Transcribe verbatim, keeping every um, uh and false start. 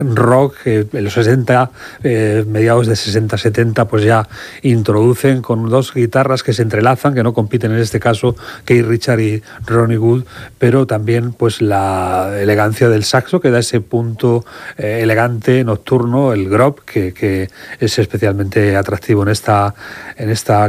rock que en los sesenta, eh, mediados de sesenta setenta, pues ya introducen con dos guitarras que se entrelazan, que no compiten en este caso Keith Richards y Ronnie Wood, pero también pues la elegancia del saxo que da ese punto eh, elegante, nocturno, el groove, que, que es especialmente atractivo en esta, en esta